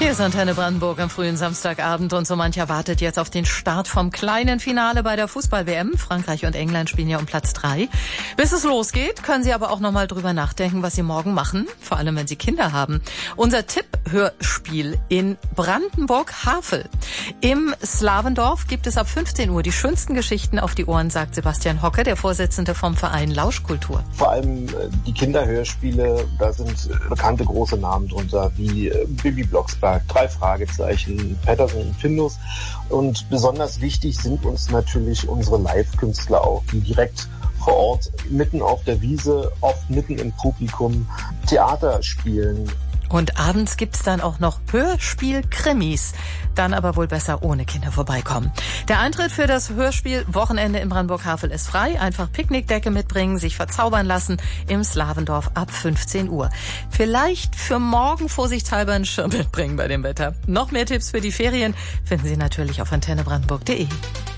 Hier ist Antenne Brandenburg am frühen Samstagabend und so mancher wartet jetzt auf den Start vom kleinen Finale bei der Fußball-WM. Frankreich und England spielen ja um Platz 3. Bis es losgeht, können Sie aber auch nochmal drüber nachdenken, was Sie morgen machen, vor allem wenn Sie Kinder haben. Unser Tipp-Hörspiel in Brandenburg-Havel. Im Slavendorf gibt es ab 15 Uhr die schönsten Geschichten auf die Ohren, sagt Sebastian Hocke, der Vorsitzende vom Verein Lauschkultur. Vor allem die Kinderhörspiele, da sind bekannte große Namen drunter, wie Bibi Blocksberg, 3 Fragezeichen, Patterson und Findus. Und besonders wichtig sind uns natürlich unsere Live-Künstler auch, die direkt vor Ort, mitten auf der Wiese, oft mitten im Publikum, Theater spielen. Und abends gibt's dann auch noch Hörspiel-Krimis. Dann aber wohl besser ohne Kinder vorbeikommen. Der Eintritt für das Hörspiel Wochenende in Brandenburg-Havel ist frei. Einfach Picknickdecke mitbringen, sich verzaubern lassen im Slavendorf ab 15 Uhr. Vielleicht für morgen vorsichtshalber einen Schirm mitbringen bei dem Wetter. Noch mehr Tipps für die Ferien finden Sie natürlich auf antennebrandenburg.de.